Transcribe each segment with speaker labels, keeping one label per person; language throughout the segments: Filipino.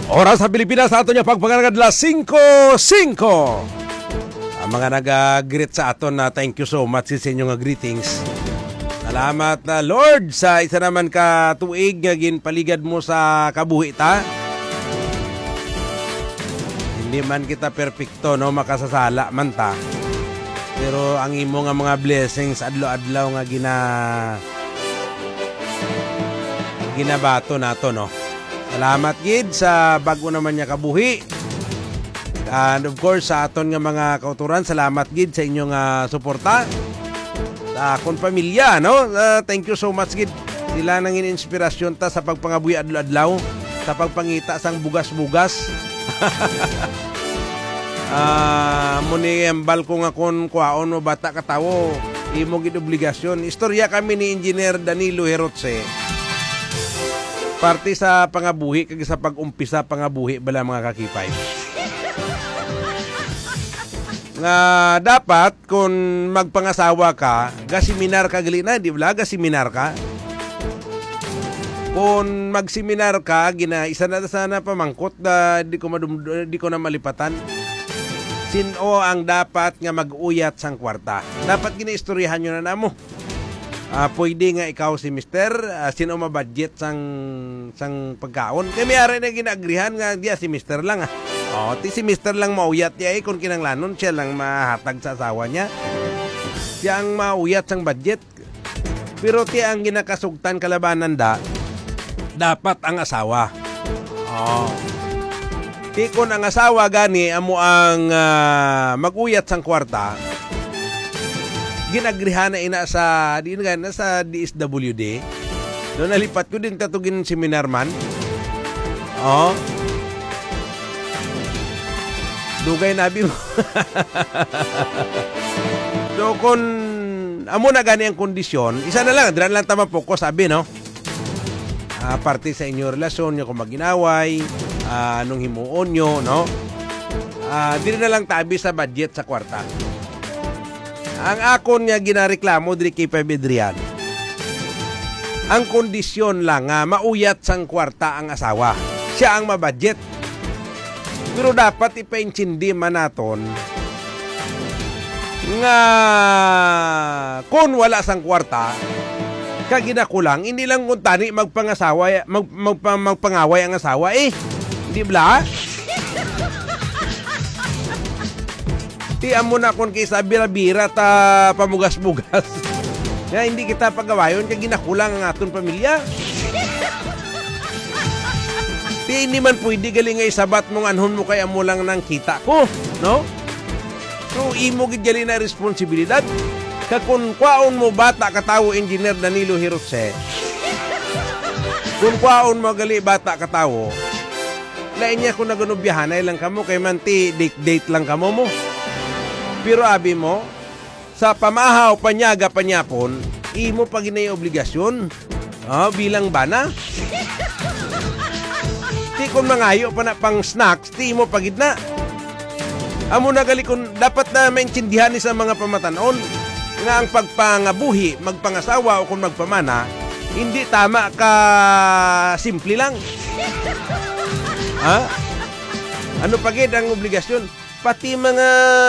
Speaker 1: Oras sa Pilipinas sa ato niya pagpangangadla 5:05. Ang mga nag-greet sa aton na thank you so much sa inyong greetings. Salamat na Lord sa isa naman ka tuig nga ginpaligad mo sa kabuhi ta. Hindi man kita perfecto no, makasasala man ta. Pero ang imo nga mga blessings adlaw-adlaw nga ginabato nato no. Salamat gid sa bago naman niya kabuhi. And of course sa aton nga mga kauturan, salamat gid sa inyong suporta. Sa akong pamilya no. Thank you so much gid. Sila nang inspirasyon ta sa pagpangabuhi adlaw-adlaw, sa pagpangita sang bugas-bugas. Muni embal ko nga kon kuhaon mo bata katawo, imo gid obligasyon. Istorya kami ni Engineer Danilo Herotse. Parte sa pangabuhi kag sa pag-umpisa pangabuhi bala mga kakipay. Nga dapat kung magpangasawa ka, gasiminar ka gali na, di ba? Gasiminar ka. Kung magseminar ka, isa na sana pamangkot na di ko na malipatan. Sino ang dapat nga mag-uyat sang kwarta? Dapat ginaistoryahan nyo na namo. Pwede nga ikaw si mister, sino mabudget sang pagkaon. Kaya may ari na ginagrihan nga diya si mister lang. Si mister lang mauyat niya kung kinanglanon siya lang mahatag sa asawa niya. Siya ang mauyat sang budget. Pero tiya ang ginakasugtan kalabanan dapat ang asawa. Ti kung ang asawa gani amo ang mag-uyat sang kwarta, ginagrihan na ina sa DSWD. Doon nalipat ko din tatugin seminar man. Dugay nabi mo. So kung amo na gani ang kondisyon, isa na lang, diran lang tama po ko sabi no. Parte sa inyo relasyon nyo kung maginaway, anong himuon nyo, no? Di na lang tabi sa budget sa kwarta. Ang akon niya ginareklamo diri kay Pabedrian. Ang kondisyon lang mauyat sang kwarta ang asawa. Siya ang mabudget. Pero dapat ipaintindi man naton nga kung wala sang kwarta, kaginakulang, hindi lang kung tani magpangaway ang asawa Di ba? Tiyan mo na kung kaysa bira-bira ta pamugas-bugas. Nga hindi kita pagawayon kaya ginakulang ang aton pamilya. Ti hindi man pwede galing nga isabat mong anhon mo kaya mo lang ng kita ko. No? So imo gid gali na responsibilidad. Kung kwaon mo bata katawo Engineer Danilo Herotse. Kung kwaon mo gali bata katawo, lain niya kung nagunubyahanay lang kamo kay manti date lang kamo mo. Pero abi mo, sa pamahaw, panyaga, panyapon, imo pa ginay obligasyon. Bilang bana. Ti kung mangayo pa na pang snacks, ti imo pagid na. Amo na gali kung dapat na maintindihan ni sa mga pamatanon nga ang pagpangabuhi, magpangasawa o kung magpamana, hindi tama ka simple lang. Ano pagid ang obligasyon? Pati mga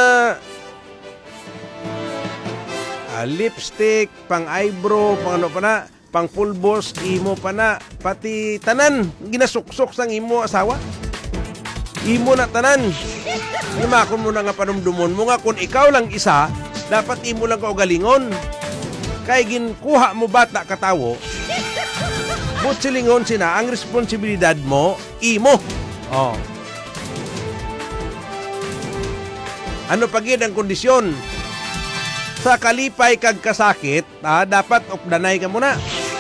Speaker 1: lipstick, pang eyebrow, pang ano pa na, pang pulbos, imo pa na, pati tanan, ginasuksok sang imo asawa. Imo na tanan. Imakon mo na nga panumdumon mo nga kung ikaw lang isa, dapat imo lang kaugalingon. Kay ginkuha mo bata katawo, butsilingon sina, ang responsibilidad mo, imo. Ano pagid ang kondisyon? Sa kalipay kag kasakit, dapat ukdanay ka muna.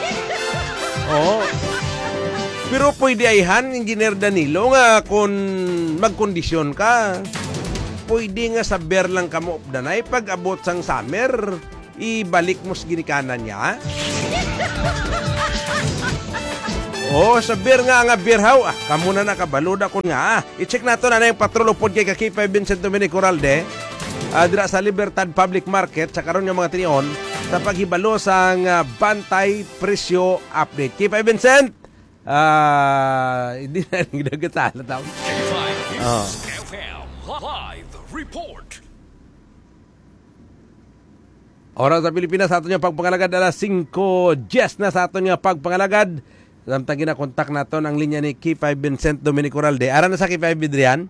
Speaker 1: Pero pwede ayhan, Engineer Danilo, nga kung magkondisyon ka, pwede nga saber lang ka mo ukdanay pag abot sang summer, ibalik mo sa ginikanan niya. Saber nga birhaw, kamo na nakabalood ako nga. I-check nato na yung patrolopod kay Kakipay Vincent Dominic Coralde. Dira sa Libertad Public Market sa karon nga mga tinion sa paghibalo sang bantay presyo update. Kipay Vincent, Hindi na rin nagatala tao.
Speaker 2: K5 News FM Live Report.
Speaker 1: Oras sa Pilipinas, sa ato niya pagpangalagad alas 5:10 na sa ato niya pagpangalagad. Samtang ginakontak naton ang linya ni K5 Vincent Domenico Ralde. Ara na sa K5 Vidrian.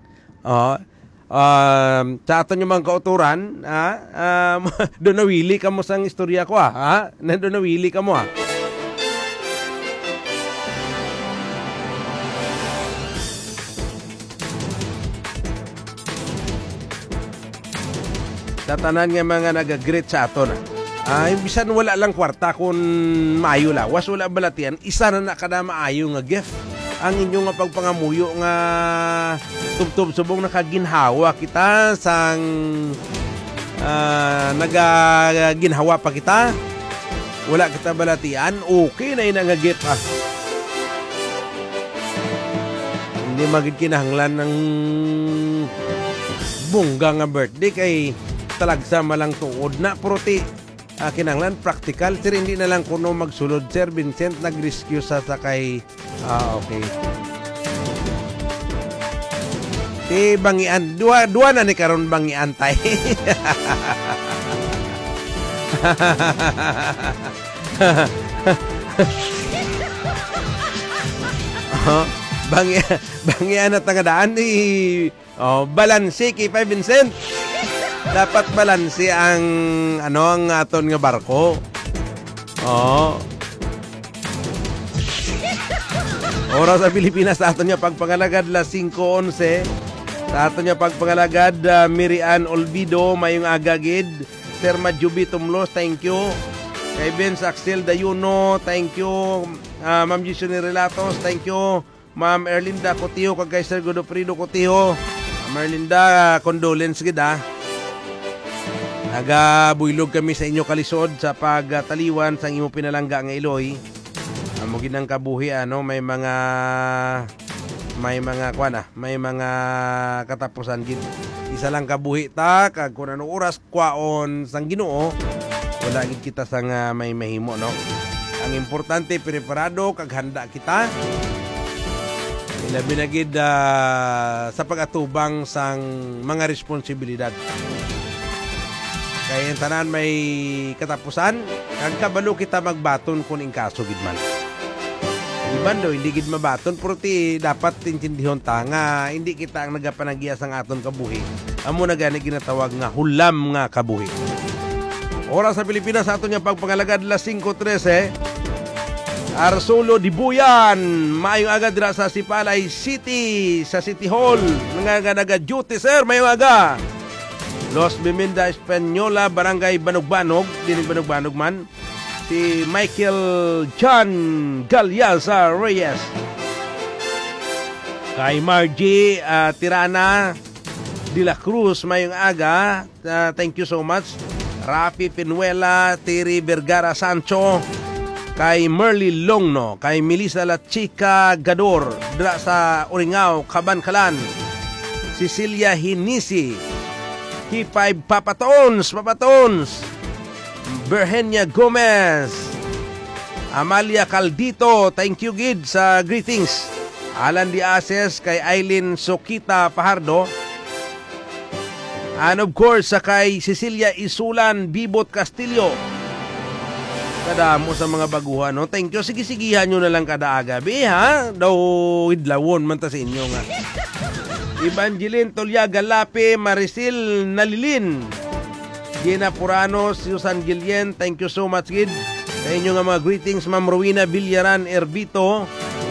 Speaker 1: Sa ato niya mga kauturan, doon nawili ka mo sang istorya ko doon nawili ka mo Sa tanan nga mga nag-greet sa aton. Bisan wala lang kwarta kung maayo lawas, wala balatian, isa na kada maayo nga gift. Ang inyo nga pagpangamuyo nga tubtob subong nakaginhawa kita sang nagaginhawa pa kita. Wala kita balatian, okay na ina nga gift Hindi magid kinahanglan ng bongga nga birthday kay talagsa malang tuod na proti kinanglan practical sir hindi na lang kuno magsulod Sir Vincent nag-rescue sa sakay okay ti bangian dua na ni karon bangian tay bangian at tangadaan ni balansi kay K5 Vincent. Dapat balanse ang ang aton nga barko. Oras sa Pilipinas sa aton nga pagpangalagad las 5:11. Sa aton nga pagpangalagad Mirian Olvido mayong agagid. Sir Majubi Tumlos, thank you. Kay Vince Axel Dayuno, thank you. Ma'am Gisone Relatos, thank you. Ma'am Erlinda Cotiho kag kay Sir Godofredo Cotiho. Ma'am Erlinda, condolence gid Nagabuylog kami sa inyo kalisod sa pagtaliwan sa imo pinalangga nga Iloy. Amo ginang kabuhi may mga katapusan gid. Isa lang kabuhi ta kag kun ano oras kwaon sang Ginoo wala gid kita sang may mahimo Ang importante preparado kag handa kita. Ilabi na gid sa pag-atubang sang mga responsibilidad. Kaya yung tanan may katapusan, kag kabalo kita magbaton kung ingkaso gid man. Iban do, hindi gid mabaton, pero dapat tintindihon ta nga hindi kita ang nagapanagya sang aton kabuhi. Amo na gani ginatawag nga hulam nga kabuhi. Oras sa Pilipinas sa aton nga pagpangalagad las 5:13. Arsulo Dibuyan, maayong aga dira sa Sipalay City, sa City Hall. Naga-duty sir, maayong aga. Los Biminda Española, Barangay Banugbanog, dinig Banugbanog man. Si Michael John Galyalza Reyes. Kay Margie Tirana de la Cruz, mayong aga. Thank you so much. Rafi Pinuela, Terry Vergara Sancho. Kay Merly Longno, kay Melissa La Chica Gador, dira sa Uringao, Kabankalan. Cecilia Hinisi. K5 Papatons, Berhenia Gomez, Amalia Caldito, thank you gid sa greetings. Alan Diases, kay Aileen Sokita Pahardo, and of course sa kay Cecilia Isulan Bibot Castillo. Kadamo sa mga baguhan, thank you. Sige-sigihan nyo na lang kada agabi daw idlawon man ta sa inyo nga. Evangeline Tolyaga Lape, Maricel Nalilin, Gina Purano, Susan Gilien, thank you so much gid sa inyo nga mga greetings. Ma'am Rowena Villaran Erbito,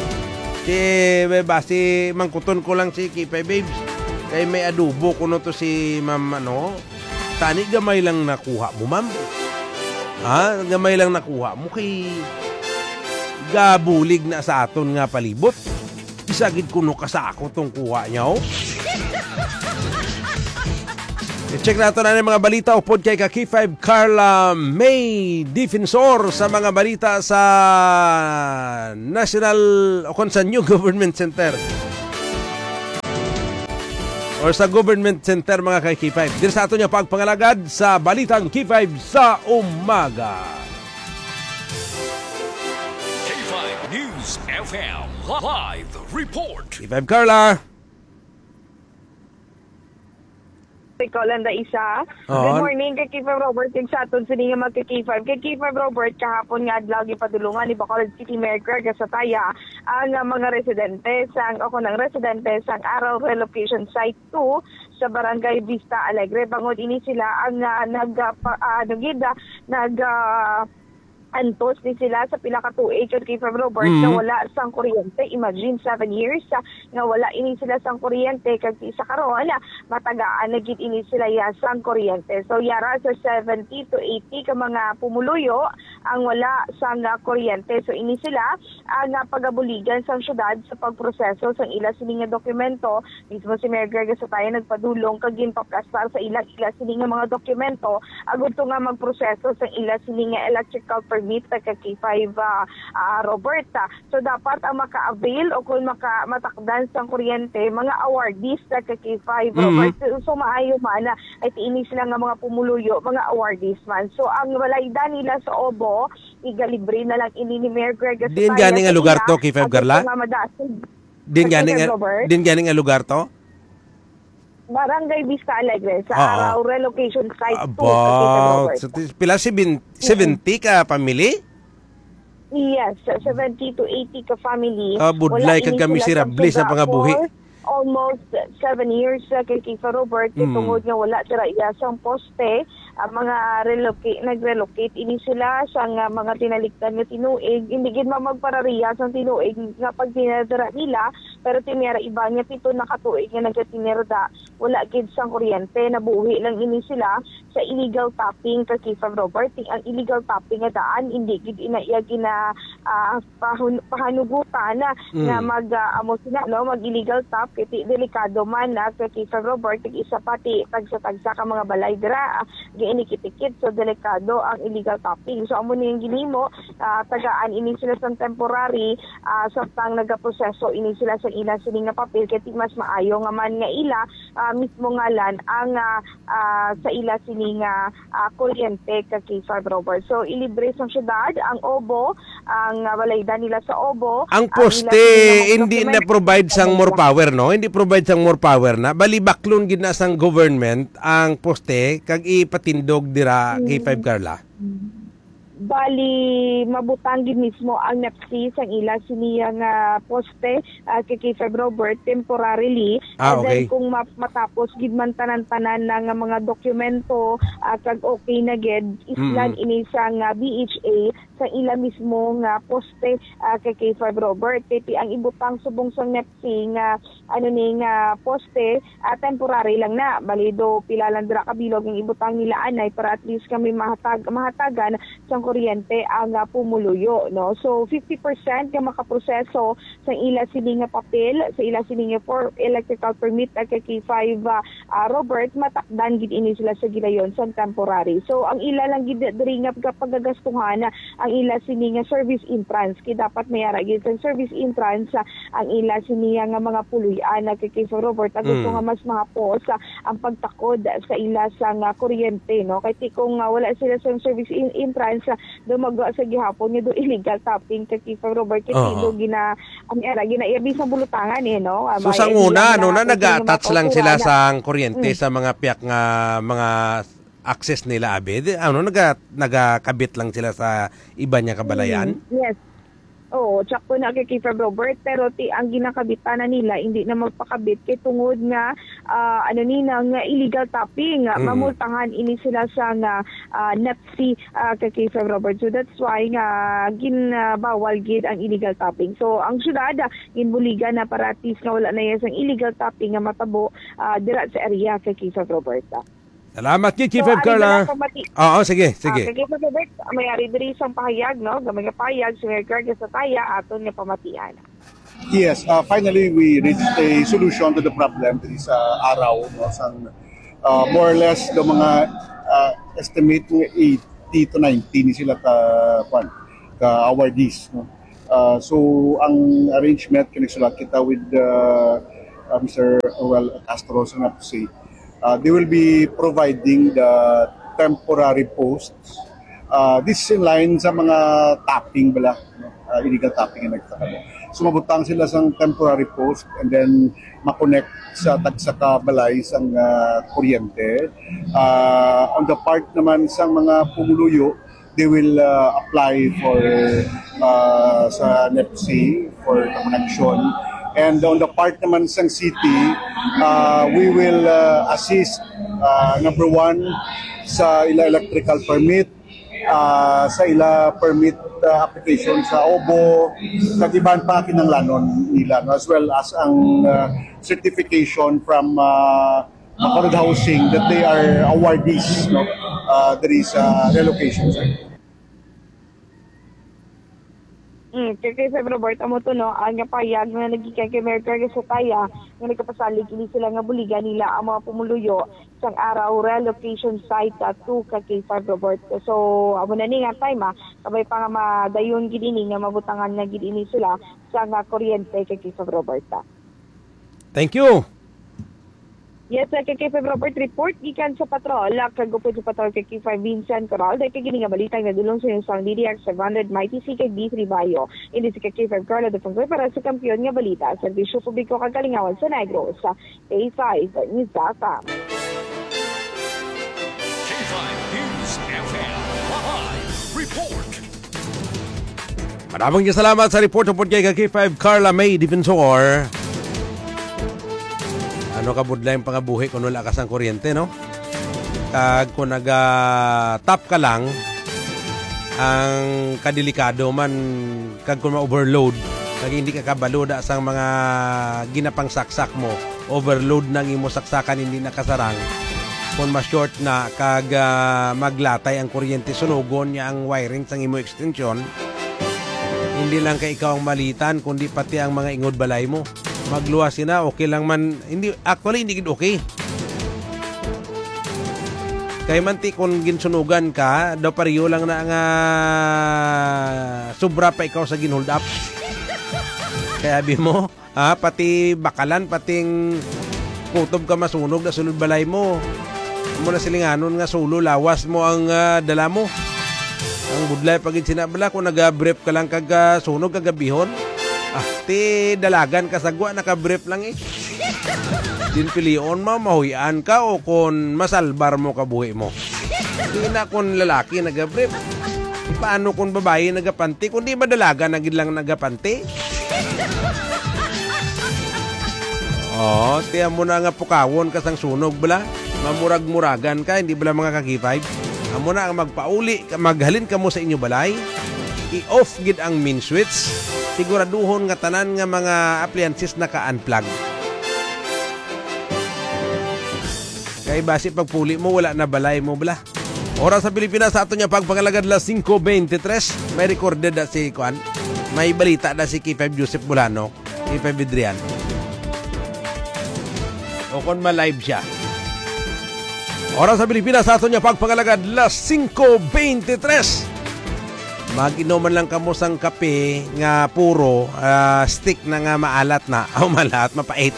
Speaker 1: basi mangkuton ko lang si K5 Babes kay may adobo kuno to si ma'am tani gamay lang nakuha mo ma'am gamay lang nakuha mo kay gabulig na sa aton nga palibot. Isagid kuno ka sa ako tong kuha niya I-check natin na mga balita upod kay K5 Carla May Defensor sa mga balita sa National o sa New Government Center or sa Government Center mga kay K5. Dito sa ato niya pagpangalagad sa balitang K5 sa umaga.
Speaker 2: K5 News KFM Live Report.
Speaker 1: K5 Carla.
Speaker 3: Ikaw lang na isa.
Speaker 1: Oo.
Speaker 3: Good morning kay K5 Robert. Yung sa aton, sini nga magka K5. Kay K5 Robert, kahapon nga lagi padulungan ni Bacolod City Mayor Greg Sataya ang mga residente ng residente sang Araw Relocation Site 2 sa Barangay Vista Alegre. Bangod ini sila ang antos ni sila sa pila ka tuig kay K5 Robert na wala sang kuryente. Imagine 7 years nga wala ini sila sang kuryente kag isa karon matagaan na gid ini sila sang kuryente. So yara sa 70 to 80 ka mga pumuluyo ang wala sang kuryente. So ini sila ang pagabuligan sang syudad sa pagproseso sang ila sini nga dokumento. Mismo si Mayor Greg Sataya nagpadulong kag ginpaplastar sa ila sini nga mga dokumento agud to nga magproseso sang ila sini nga electrical permit sa K5 Robert. So dapat ang maka-avail o kung matakdan sa kuryente mga awardees sa K5 Robert. So maayo man ay tiini sila nga mga pumuluyo, mga awardees man. So ang walayda nila sa Obo, igalibre na lang ini ni Mayor Greg Sataya.
Speaker 1: Din gani nga lugar to K5 Carla? Din gani nga lugar to?
Speaker 3: Barangay Vista Alegre sa Araw Relocation Site 2
Speaker 1: About, so, pila 70 ka family?
Speaker 3: Yes, 70 to 80 ka family.
Speaker 1: Budlay kag kami sirable sa pangabuhi.
Speaker 3: Almost 7 years kay K5 Robert tungod nga wala tira iyasang poste. Ang mga nag-relocate ini sila sa mga tinalikdan nga tinuig. Hindi gid magparariya sa tinuig nga pag tinadara nila, pero tinira iba nga pito na katuig nga nagkatinirda. Wala gid sang kuryente, nabuhi lang ini sila sa illegal tapping kay K5 Robert. Ang illegal tapping nga daan hindi gid inaiya gina pahanugutan na mag illegal tap kay delikado man kay K5 Robert. Isa pati tagsa-tagsa ka mga balay dira inikitikit, so delikado ang illegal tapping. So amo niyang ginimo, tagaan ini sila sa temporary samtang nagaproseso ini sila sa ila sini nga papel kay mas maayo nga man nga ila mismo ngalan ang sa ila sini nga kuryente kay K5 Robert. So ilibre sa syudad ang Obo, ang walayda nila sa Obo.
Speaker 1: Ang poste hindi na provide sang more power, no? Hindi provide sang more power na bali baklon gid na sang government ang poste kag ipatindog dira K5 Carla.
Speaker 3: Bali mabutang gid mismo ang NEPSI sang ila siniya nga poste kay K5 Robert temporarily. And then kung matapos gid man tanan-tanan na nga mga dokumento kag okay na gid islan ini sang BHA sa ila mismo nga poste kay K5 Robert. Kaya ang ibutang subong sang NEPSI nga nga poste temporary lang na. Balido pila lang dira kabilog ang ibutang nila anay para at least kami mahatagan sang kuryente ang pumuluyo, no? So 50% nga makaproseso sa ila sini nga papel, sa ila sini nga for electrical permit kay K5 Robert, matakdan gid ini sila sa gilayon sa temporary. So ang ila lang gid diri nga pagagastuhan ang ila sini nga service entrance kay dapat mayara gid sa service entrance ang ila sini nga mga puloy-an kay K5 Robert gusto nga mas mahapos ang pagtakod sa ila sa kuryente, no? Kay kung wala sila sa service entrance do magwa sa gihapon nga do illegal tapping kay K5 Robert kay do gina-irbi sa bulutangan no.
Speaker 1: So sa una nag-attach lang sila sa kuryente sa mga piyak nga mga access nila abid. Nagakabit lang sila sa iba niya kabalayan.
Speaker 3: Yes. Oo, tsakto na kay K5 Robert, pero ang ginakabitan na nila hindi na magpakabit kay tungod nga nga illegal tapping. Mamultangan ini sila sa NEPSI kay K5 Robert. So that's why nga ginbawal gid ang illegal tapping. So ang syudad ginbuligan na para at least nga wala na yung illegal tapping nga matabo dira sa area kay K5 Robert.
Speaker 1: Salamat kay K5 Carla. Oo, sige.
Speaker 3: Kay K5 Robert, mayari diri isang pahayag, no? Gamay nga pahayag si Mayor Greg Sataya aton nga pamatian.
Speaker 4: Yes, finally we reached a solution to the problem diri sa Araw, no? Sang more or less the mga estimate ng 80 to 90 ni sila ka awardees, no? So ang arrangement kinagsulat kita with Mr. Orwell Castro sa NEPSI. They will be providing the temporary posts. This is in line sa mga tapping bala, illegal tapping na nagtatalo. Sumabutang sila sa temporary post and then makonect sa tagsaka balay sa kuryente. On the part naman sa mga pumuluyo, they will apply for sa NEPC for the connection. And on the part naman sa city, we will assist number one sa ila electrical permit, sa ila permit application sa OBO, sa iban pa kinanglanon nila, as well as ang certification from Accord Housing that they are awardees, no? There is relocation.
Speaker 3: Kay Robert amo to no, ang payag nga nagikay kay Mayor Carlos Sotaya nga nagkapasalig kini sila nga buligan nila ang mga pumuluyo sang araw relocation site to kay Robert. So amo na ni nga time kabay pa nga madayon gid ini nga mabutangan na gid ini sila sa nga kuryente kay Robert.
Speaker 1: Thank you.
Speaker 3: Yes, kay Robert report gikan sa patrol, kagupod sa patrol kay 5 Vincent Coral, dahil kay gini nga balita nga dulong sa yung DDX 700 Mighty C kay D3 Bayo. Hindi si kay 5 Carla de Fonsoy para sa kampiyon nga balita, serbisyo publiko kag Kalingawan sa Negros, sa A5 News.com.
Speaker 2: K5 News FM Live Report.
Speaker 1: Maraming salamat sa report kay K5 Carla May Defensor. Ano ka budla yung pangabuhi kung wala ka sang kuryente, no? Kag kung nag-tap ka lang, ang kadelikado man, kag kung ma-overload, kag hindi ka kabaloda sa mga ginapang saksak mo, overload nang imo saksakan, hindi nakasarang, kung ma-short na, kag maglatay ang kuryente, sunugon niya ang wiring sang imo extension, hindi lang ka ikaw ang malitan, kundi pati ang mga ingod balay mo. Magluwasin na, okay lang man. Hindi, actually, hindi okay. Kaya manti kung ginsunugan ka, daw pariyo lang na nga sobra pa ikaw sa ginhold up. Kaya sabi mo, pati bakalan, pating kutob ka masunog na sunod balay mo. Muna silinganon nga sulo, lawas mo ang dala mo. Ang budlay pagin sinabala, kung nag-brief ka lang kag sunog kagabihon, ti dalagan kasagwa naka-brief lang din pilion mo, mahuyan ka o kung masalbar mo kabuhi mo. Di na kung lalaki nag-brief. Paano kung babae nagapanti? Kung di ba dalaga nagid lang nagapanti? Tiyan mo na nga pukawon kasang sunog bala. Mamurag-muragan ka, hindi bala mga kagipay. Amo na ang magpauli, maghalin ka mo sa inyo balay. I-off gid ang main switch. Siguraduhon nga tanan nga mga appliances naka-unplug. Kaya basi pagpuli mo, wala na balay mo bala. Oras sa Pilipinas, sa ato niya pagpangalagad la 5:23. May recorded na si Kwan. May balita na si K5 Joseph Bulano, K5 Vidrian. O kung ma-live siya. Oras sa Pilipinas, sa ato niya pagpangalagad la 5:23. Mag-inuman lang kamo sang kape nga puro stick na nga maalat na o malat, mapait.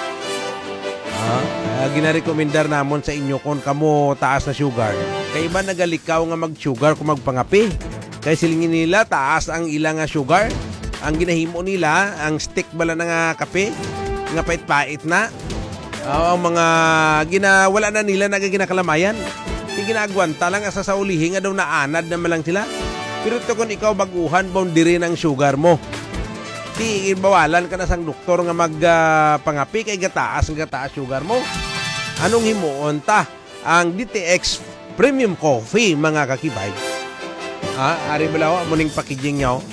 Speaker 1: Ginarekomendar namon sa inyo kung kamo taas na sugar. Kaya iba nagalikaw nga mag-sugar kung magpangape. Kaya silingin nila taas ang ilang sugar. Ang ginahimo nila, ang stick bala na nga kape, nga pait-pait na. Ang mga wala na nila nagaginakalamyan. Yung ginagwanta lang asa sa ulihin nga daw naanad na malang sila. Pero ito kung ikaw baguhan, boundary ng sugar mo. Di bawalan ka na sang doktor nga magpangapi kay gataas sugar mo. Anong himuon ta? Ang DTX Premium Coffee, mga kakibay. Ari balaw, muning packaging nyo.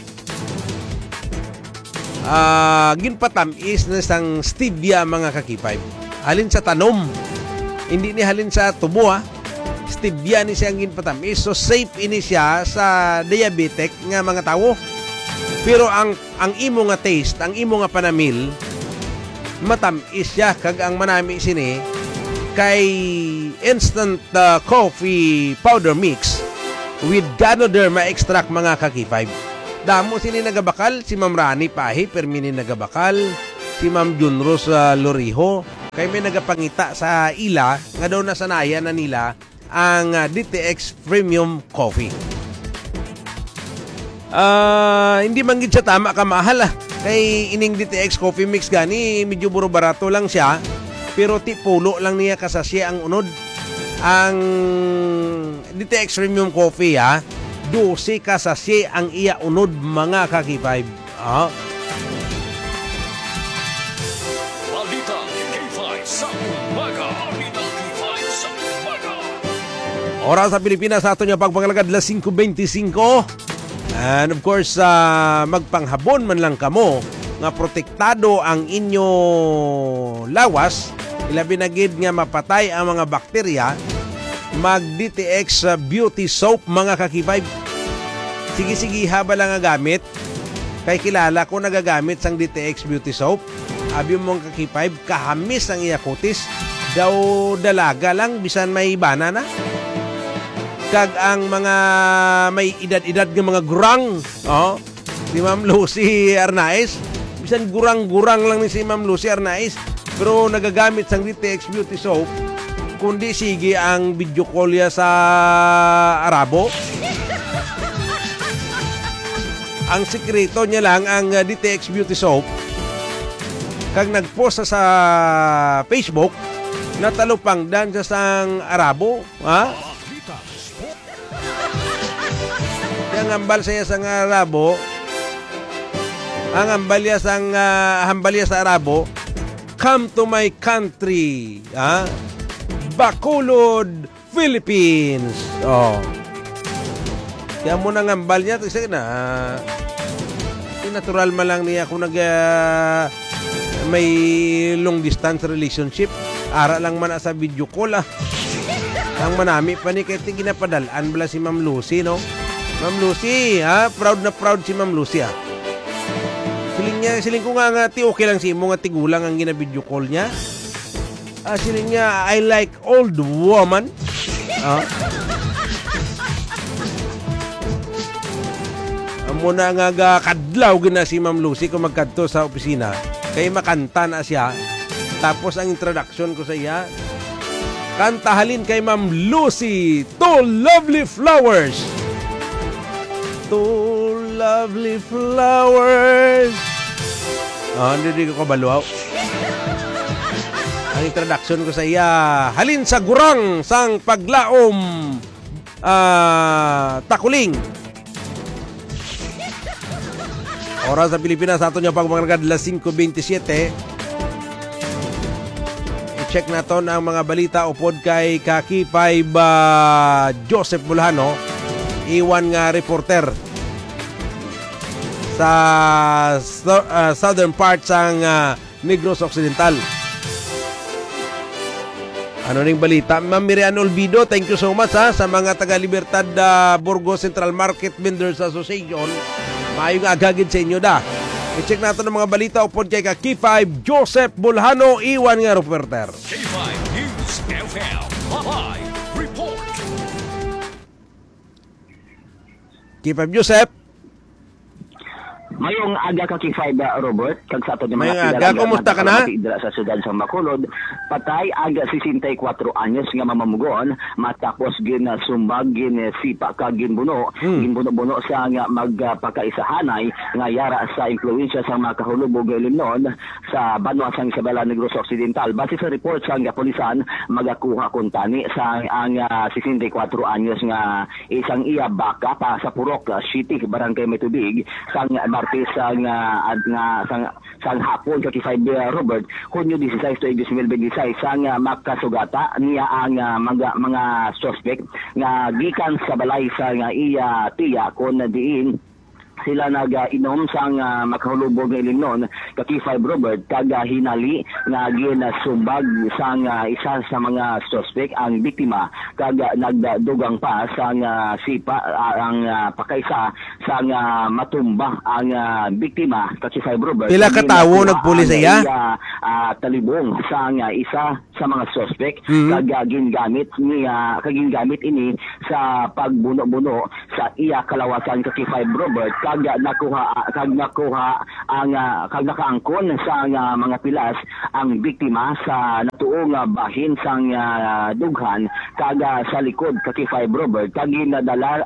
Speaker 1: Ginpatamis na sang stevia, mga kakibay. Halin sa tanom. Hindi ni halin sa tubo, stevia ni siyang ginpatamis. So safe ini siya sa diabetic nga mga tao. Pero ang imo nga taste, ang imo nga panamil, matamis siya. Kag ang manami sini kay instant coffee powder mix with Ganoderma extract, mga kaki-5. Damo sini nagabakal, si Ma'am Rani Pahi, permini nagabakal, si Ma'am Junros Loriho, kay may nagapangita sa ila, nga daw nasanaya na nila ang DTX Premium Coffee. Hindi man gid siya tama ka mahal Kay ining DTX coffee mix gani medyo buro barato lang siya pero ti pulo lang niya kasasya ang unod. Ang DTX Premium Coffee 12 kasasya ang iya unod mga kakipay.
Speaker 2: Balita K5 sa umaga. Balita K5 sa umaga.
Speaker 1: Oras sa Pilipinas sa ato niya pagpangalagad 5:25. And of course, magpanghabon man lang kamo nga protektado ang inyo lawas, ilabi na gid nga mapatay ang mga bakterya, mag DTX Beauty Soap mga kakipay. Sige haba lang nga gamit. Kay kilala ko nagagamit sang DTX Beauty Soap. Abi mong kakipay, kahamis ang iya kutis. Daw dalaga lang bisan may bana na. Kag ang mga may edad-edad ng mga gurang, si Ma'am Lucy Arnaiz, bisan gurang-gurang lang ni si Ma'am Lucy Arnaiz, pero nagagamit sang DTX Beauty Soap, kundi sige ang video call ya sa Arabo. Ang sekreto niya lang ang DTX Beauty Soap, kag nagpost sa Facebook, natalupang dan sa sang Arabo, ang hambal saya sa Arabo, ang hambalya sa Arabo, come to my country, Bacolod, Philippines. Kaya mo nang hambal niya, kasi na natural man lang niya kung may long distance relationship. Ara lang man sa video call Ang manami pa ni kaya ginapadalaan bala si Ma'am Lucy, no? Ma'am Lucy, proud na proud si Ma'am Lucy, Siling ko nga ti okay lang si mo nga tigulang ang ginabidyo call niya. Siling niya, I like old woman. Amo na nga kadlaw gina si Ma'am Lucy kung magkadto sa opisina. Kay makanta na siya. Tapos ang introduction ko sa iya, kantahalin kay Ma'am Lucy, Two Lovely Flowers. Two lovely flowers. Hindi ko baluaw. Ang introduction ko sa iya, halin sa gurang sang paglaom takuling. Oras sa Pilipinas, ato niya pagmangalagad 5:27. I-check naton ang mga balita upod kay Kakipay Joseph Bulhano, iwan nga reporter sa southern part sang Negros Occidental. Ano ning balita? Ma'am Miriam Olvido, thank you so much sa mga taga-Libertad Burgos Central Market Vendors Association. Maayong agagid sa inyo I-check natin ang mga balita upod kay K5 Joseph Bulhano, iwan nga reporter.
Speaker 2: K5 News FM Live Report.
Speaker 1: K5 Joseph.
Speaker 5: Mayong aga ka K5 Robert, kag sa ato ni
Speaker 1: mga aga, kumusta ka na?
Speaker 5: Sa siyudad sa Bacolod, patay aga 64 anyos nga mamamugon matapos sumbag sipa ka ginbuno ginbuno sa nga magpakaisahanay nga yara sa impluwensya sa mga kahulubog Limnon sa Banwa sang Isabela Negros Occidental. Base sa report sa nga pulisan, magakuha kuntani sa ang 64 anyos nga isang iya baka pa sa Purok City, Barangay Metubig sang Martes sang hapon sa K5 Robert, Hunyo 16 to 2026 sang makasugata niya ang mga suspect nga gikan sa balay sa iya tiya kon diin sila nag-inom sa makahulubog ng Limnon, K5 Robert, kaga hinali nga ginasumbag sa isa sa mga suspect ang biktima, kaga nagdugang pa sa sipa ang pakaisa sa matumba ang biktima, K5 Robert.
Speaker 1: Pila ka tawo nagpulis iya?
Speaker 5: talibong sa isa sa mga suspect kag gingamit ini sa pagbuno-buno sa iya kalawasan kay 5 Robert kag nakuha ang nakaangkon sa mga pilas ang biktima sa natuong bahin sang dughan kag sa likod kay 5 Robert kag ginadala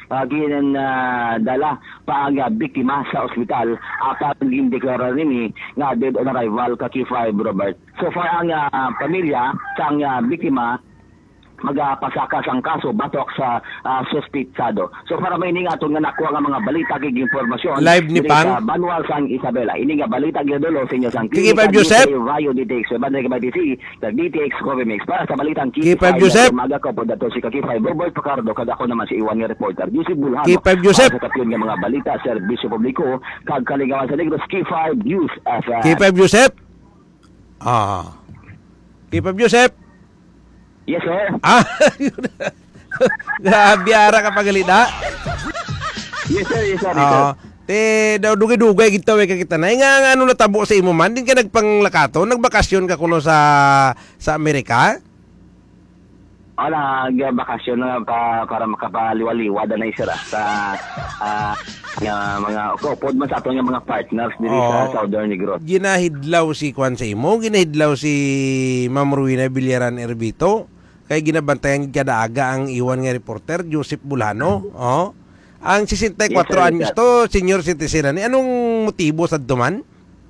Speaker 5: pa ang biktima sa ospital apat gindeklara nini nga dead on arrival kay 5 Robert. So far ang pamilya sang biktima magapasaka sang kaso batok sa suspitsado. So para may nga aton nga nakuha nga mga balita kay impormasyon
Speaker 1: live ni Pang
Speaker 5: Manuel sang Isabela. Ini nga balita gyudolo sa inyo sang
Speaker 1: K5 Joseph
Speaker 5: Rayo DTX Bandar Kay DTC kag DTX Covimex para sa balitang
Speaker 1: K5 Joseph
Speaker 5: maga ko pod dato si K5 Robert Pacardo kag ako naman si Iwan nga reporter Joseph Bulhano.
Speaker 1: K5 Joseph
Speaker 5: sa kapyon nga mga balita serbisyo publiko kag kalingawan sa Negros K5 News FM.
Speaker 1: K5 Joseph K5 Joseph.
Speaker 5: Yes, sir.
Speaker 1: Grabe ara ka pagalida.
Speaker 5: Yes, sir.
Speaker 1: Te daw dugay-dugay kita na nga ano natabo sa imo man din ka nagpanglakato, nagbakasyon ka kuno sa Amerika?
Speaker 5: Bakasyon na para makapaliwaliwada na isira sa mga pod man sa ato nga mga partners diri sa Southern Negros.
Speaker 1: Ginahidlaw si Kwan sa imo, ginahidlaw si Ma'am Ruina Billaran Erbito. Kay ginabantayan kada aga ang iwan nga reporter Joseph Bulhano. Ang 64 anyos to, senior citizen ni. Anong motibo sa duman?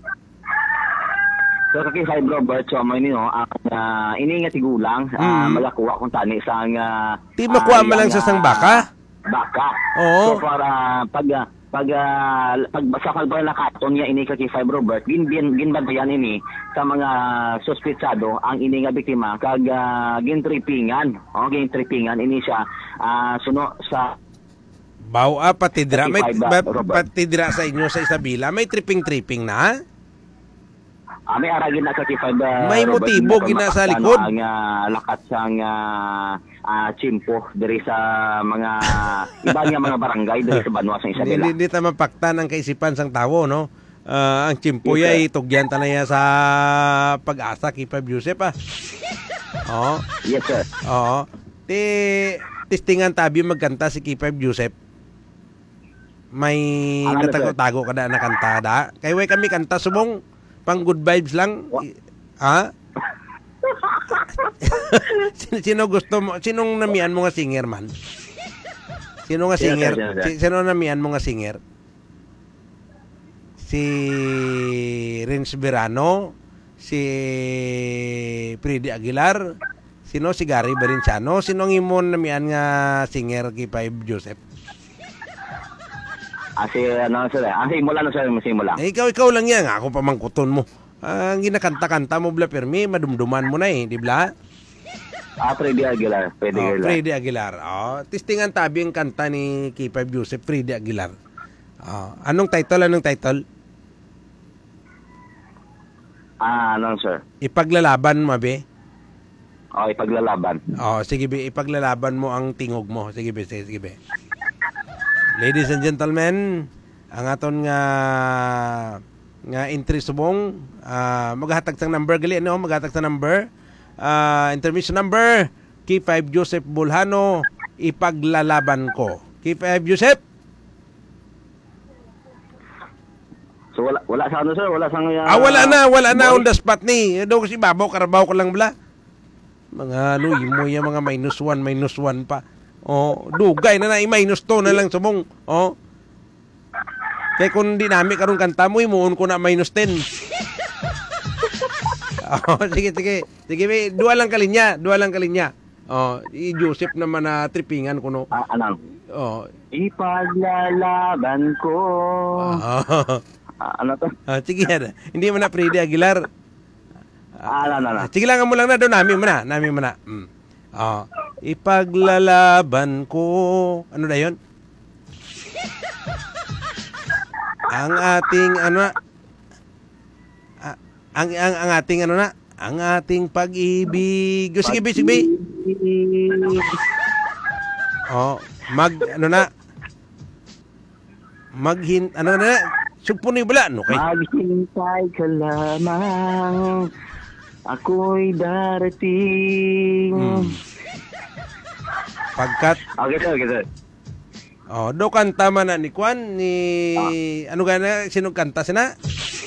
Speaker 5: So kay 5 Robert so may nino ini nga tigulang magakuha kung tani sa
Speaker 1: Ti makuha man lang sa sang baka.
Speaker 5: So para pagbasakal ba na katon niya ini kay 5 Robert ginbantayan ini sa mga suspitsado ang ini nga biktima kag gintripingan ini siya suno sa patidra may patidra sa inyo sa Isabela may tripping na may aragin na kay 5
Speaker 1: may motibo gina sa likod
Speaker 5: ang lakat sang chimpo diri sa mga iba nga mga barangay diri sa Banwa sa Isabela.
Speaker 1: Hindi ta mapaktan ang kaisipan sang tawo no. Ang chimpo ay tugyan tanaya sa pag-asa kay K5 Joseph
Speaker 5: Yes sir.
Speaker 1: Testingan tabi magkanta si K5 Joseph. May natago-tago kada na kanta da. Kay way kami kanta subong pang good vibes lang. Sino gusto mo? Sinong namian mo nga singer man? Sino nga singer? Sino namian mo nga singer? Si Renz Verano, si Freddy Aguilar, sino si Gary Barinciano, sino ang imon namian nga singer kay 5 Joseph? Simula. Ikaw lang yan. Ako pamangkuton mo. Ang ginakanta-kanta mo bla permi, madumduman mo na di bla?
Speaker 5: Freddy Aguilar.
Speaker 1: Freddy Aguilar. Testingan tabi ang kanta ni K5 Joseph, Freddy Aguilar. Anong title?
Speaker 5: Sir?
Speaker 1: Ipaglalaban mo, be?
Speaker 5: Ipaglalaban.
Speaker 1: Sige, be. Ipaglalaban mo ang tingog mo. Sige, be. Ladies and gentlemen, ang aton nga entry subong maghatag sang number gali maghatag sang number intermission number K5 Joseph Bulhano ipaglalaban ko. K5 Joseph.
Speaker 5: So wala sa sir, wala sang
Speaker 1: wala na on the spot ni. Do kasi babaw karabaw ko lang bala. Mga mo yung mga -1 pa. Dugay na i-2 na lang subong. Kaya kung dinami karong kanta mo, imuon ko na -10. Sige, may dua lang kalinya. Joseph naman na trippingan ko no.
Speaker 5: Anong? Ipaglalaban ko. Ano to?
Speaker 1: Sige, hindi mo na Freddy Aguilar.
Speaker 5: No.
Speaker 1: Sige lang mo lang na doon, namin mo na. Ipaglalaban ko. Ano na yun? Ang ating ang ating pag-ibig. Sige. Sugpo ni bala, no? Kay,
Speaker 5: Maghintay ka lamang, ako'y darating.
Speaker 1: pagkat,
Speaker 5: Okay, sir.
Speaker 1: do kanta man na ni Kwan, ni, ano gana, sino kanta sina?